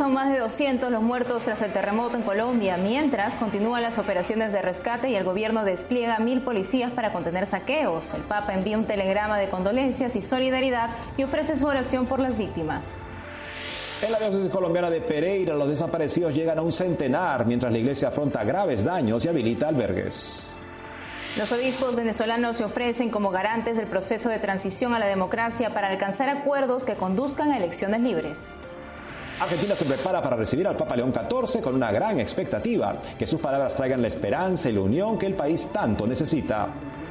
son más de 200 los muertos tras el terremoto en Colombia, mientras continúan las operaciones de rescate y el gobierno despliega 1.000 policías para contener saqueos. El Papa envía un telegrama de condolencias y solidaridad y ofrece su oración por las víctimas. En la diócesis colombiana de Pereira, los desaparecidos llegan a un centenar, mientras la iglesia afronta graves daños y habilita albergues. Los obispos venezolanos se ofrecen como garantes del proceso de transición a la democracia para alcanzar acuerdos que conduzcan a elecciones libres. Argentina se prepara para recibir al Papa León XIV con una gran expectativa, que sus palabras traigan la esperanza y la unión que el país tanto necesita.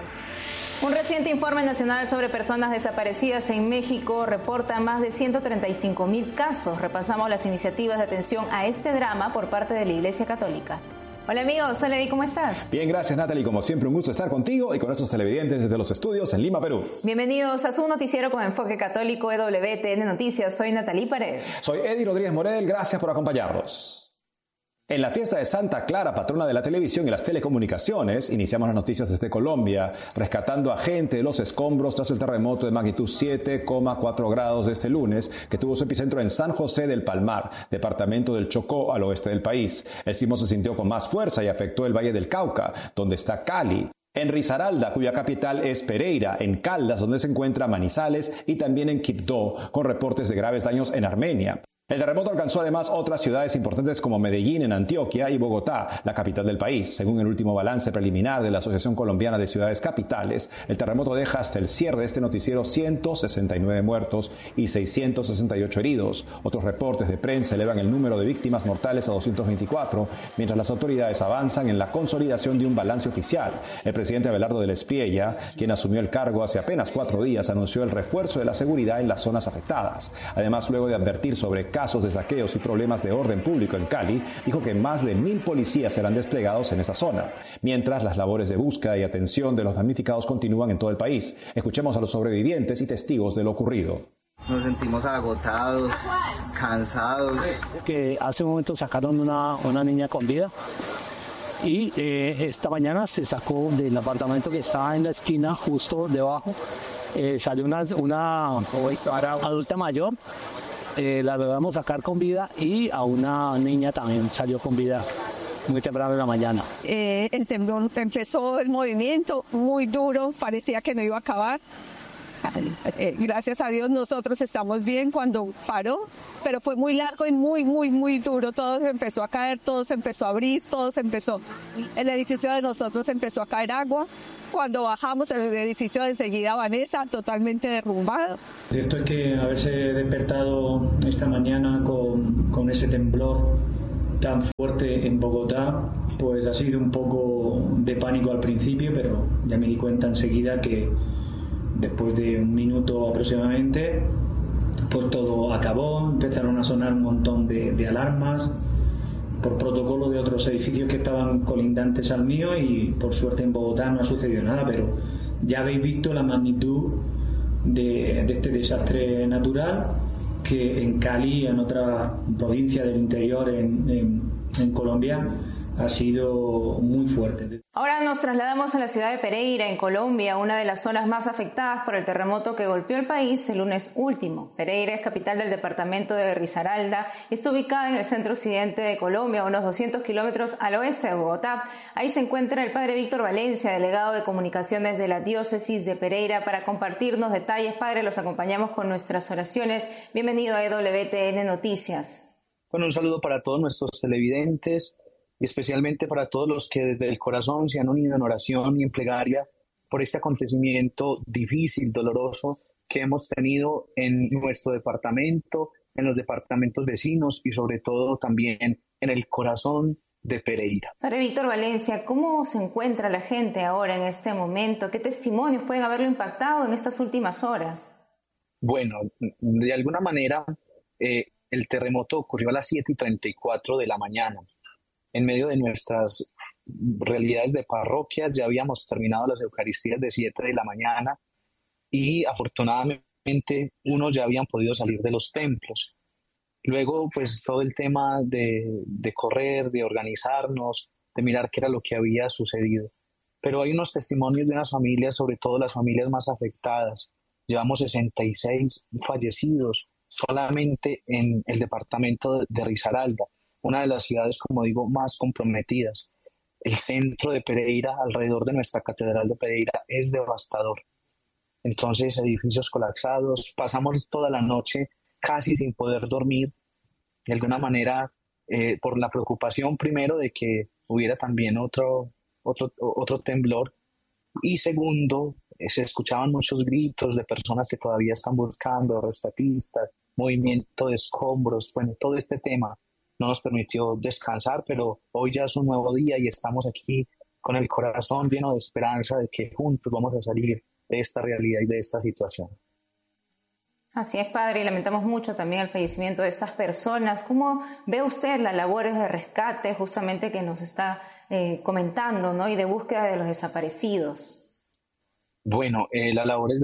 Un reciente informe nacional sobre personas desaparecidas en México reporta más de 135.000 casos. Repasamos las iniciativas de atención a este drama por parte de la Iglesia Católica. Hola amigos, hola Eddie, ¿cómo estás? Bien, gracias Natalie, como siempre un gusto estar contigo y con nuestros televidentes desde los estudios en Lima, Perú. Bienvenidos a su noticiero con enfoque católico EWTN Noticias, soy Natalie Paredes. Soy Eddie Rodríguez Morel, gracias por acompañarnos. En la fiesta de Santa Clara, patrona de la televisión y las telecomunicaciones, iniciamos las noticias desde Colombia, rescatando a gente de los escombros tras el terremoto de magnitud 7,4 grados de este lunes, que tuvo su epicentro en San José del Palmar, departamento del Chocó, al oeste del país. El sismo se sintió con más fuerza y afectó el Valle del Cauca, donde está Cali. En Risaralda, cuya capital es Pereira, en Caldas, donde se encuentra Manizales, y también en Quibdó, con reportes de graves daños en Armenia. El terremoto alcanzó además otras ciudades importantes como Medellín en Antioquia y Bogotá, la capital del país. Según el último balance preliminar de la Asociación Colombiana de Ciudades Capitales, el terremoto deja hasta el cierre de este noticiero 169 muertos y 668 heridos. Otros reportes de prensa elevan el número de víctimas mortales a 224, mientras las autoridades avanzan en la consolidación de un balance oficial. El presidente Abelardo del Espriella, quien asumió el cargo hace apenas 4 días, anunció el refuerzo de la seguridad en las zonas afectadas. Además, luego de advertir sobre casos de saqueos y problemas de orden público en Cali, dijo que más de 1.000 policías serán desplegados en esa zona, mientras las labores de búsqueda y atención de los damnificados continúan en todo el país. Escuchemos a los sobrevivientes y testigos de lo ocurrido. Nos sentimos agotados, cansados. Que hace un momento sacaron una niña con vida y esta mañana se sacó del apartamento que estaba en la esquina justo debajo. Salió una adulta mayor. La logramos sacar con vida y a una niña también salió con vida muy temprano en la mañana. El temblor empezó el movimiento muy duro, parecía que no iba a acabar. Gracias a Dios nosotros estamos bien cuando paró, pero fue muy largo y muy duro. Todo se empezó a caer, todo se empezó a abrir, el edificio de nosotros empezó a caer agua. Cuando bajamos el edificio de enseguida Vanessa, totalmente derrumbado. Cierto es que haberse despertado esta mañana con ese temblor tan fuerte en Bogotá, pues ha sido un poco de pánico al principio, pero ya me di cuenta enseguida que después de un minuto aproximadamente, pues todo acabó, empezaron a sonar un montón de alarmas por protocolo de otros edificios que estaban colindantes al mío y por suerte en Bogotá no ha sucedido nada, pero ya habéis visto la magnitud de este desastre natural que en Cali, en otra provincia del interior en Colombia, ha sido muy fuerte. Ahora nos trasladamos a la ciudad de Pereira, en Colombia, una de las zonas más afectadas por el terremoto que golpeó el país el lunes último. Pereira es capital del departamento de Risaralda y está ubicada en el centro occidente de Colombia, a unos 200 kilómetros al oeste de Bogotá. Ahí se encuentra el padre Víctor Valencia, delegado de comunicaciones de la diócesis de Pereira, para compartirnos detalles. Padre, los acompañamos con nuestras oraciones. Bienvenido a EWTN Noticias. Bueno, un saludo para todos nuestros televidentes y especialmente para todos los que desde el corazón se han unido en oración y en plegaria por este acontecimiento difícil, doloroso que hemos tenido en nuestro departamento, en los departamentos vecinos y sobre todo también en el corazón de Pereira. Padre Víctor Valencia, ¿cómo se encuentra la gente ahora en este momento? ¿Qué testimonios pueden haberlo impactado en estas últimas horas? Bueno, de alguna manera el terremoto ocurrió a las 7:34 de la mañana. En medio de nuestras realidades de parroquias ya habíamos terminado las Eucaristías de 7 de la mañana y afortunadamente unos ya habían podido salir de los templos. Luego, pues todo el tema de correr, de organizarnos, de mirar qué era lo que había sucedido. Pero hay unos testimonios de unas familias, sobre todo las familias más afectadas. Llevamos 66 fallecidos, solamente en el departamento de Risaralda, una de las ciudades, como digo, más comprometidas. El centro de Pereira, alrededor de nuestra catedral de Pereira, es devastador. Entonces, edificios colapsados, pasamos toda la noche casi sin poder dormir, de alguna manera, por la preocupación primero de que hubiera también otro temblor, y segundo, se escuchaban muchos gritos de personas que todavía están buscando, rescatistas, movimiento de escombros. Bueno, todo este tema no nos permitió descansar, pero hoy ya es un nuevo día y estamos aquí con el corazón lleno de esperanza de que juntos vamos a salir de esta realidad y de esta situación. Así es, padre, y lamentamos mucho también el fallecimiento de estas personas. ¿Cómo ve usted las labores de rescate justamente que nos está comentando, ¿no? Y de búsqueda de los desaparecidos? Bueno, las labores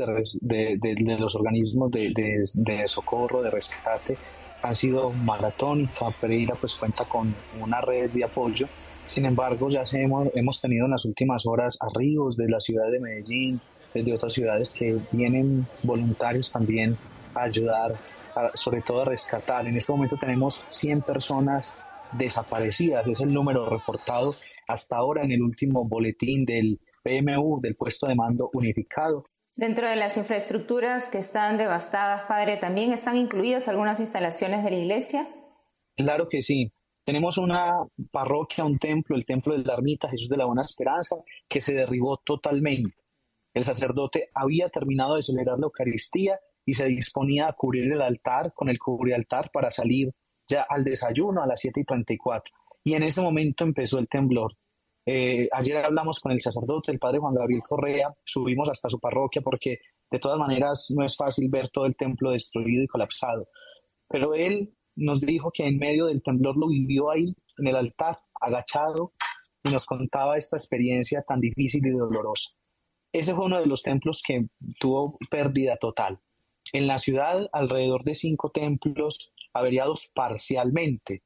de los organismos de socorro, de rescate, han sido maratónicas. Pereira pues cuenta con una red de apoyo. Sin embargo, ya hemos tenido en las últimas horas arribos de la ciudad de Medellín, desde otras ciudades que vienen voluntarios también a ayudar, sobre todo a rescatar. En este momento tenemos 100 personas desaparecidas, es el número reportado hasta ahora en el último boletín del PMU, del puesto de mando unificado. Dentro de las infraestructuras que están devastadas, padre, ¿también están incluidas algunas instalaciones de la iglesia? Claro que sí. Tenemos una parroquia, un templo, el templo de la Ermita Jesús de la Buena Esperanza, que se derribó totalmente. El sacerdote había terminado de celebrar la Eucaristía y se disponía a cubrir el altar con el cubrialtar para salir ya al desayuno a las 7:34. Y en ese momento empezó el temblor. Ayer hablamos con el sacerdote, el padre Juan Gabriel Correa, subimos hasta su parroquia porque de todas maneras no es fácil ver todo el templo destruido y colapsado. Pero él nos dijo que en medio del temblor lo vivió ahí en el altar, agachado, y nos contaba esta experiencia tan difícil y dolorosa. Ese fue uno de los templos que tuvo pérdida total. En la ciudad, alrededor de 5 templos averiados parcialmente,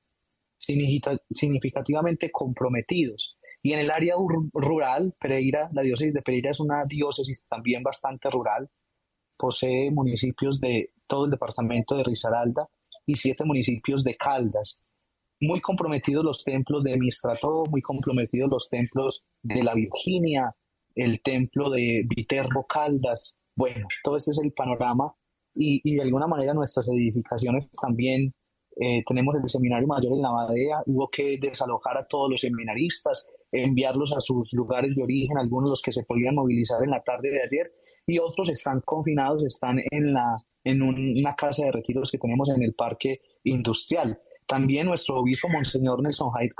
significativamente comprometidos. Y en el área rural, Pereira, la diócesis de Pereira es una diócesis también bastante rural, posee municipios de todo el departamento de Risaralda y 7 municipios de Caldas. Muy comprometidos los templos de Mistrató, muy comprometidos los templos de la Virginia, el templo de Viterbo Caldas. Bueno, todo este es el panorama y de alguna manera nuestras edificaciones también. Tenemos el seminario mayor en La Madea, hubo que desalojar a todos los seminaristas, enviarlos a sus lugares de origen, algunos los que se podían movilizar en la tarde de ayer, y otros están confinados, están en una casa de retiros que tenemos en el parque industrial. También nuestro obispo Monseñor Nelson Haid